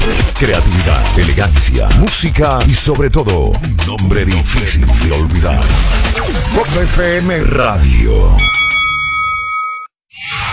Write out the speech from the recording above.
Creatividad, elegancia, música y sobre todo, un nombre difícil de olvidar. Pop FM Radio.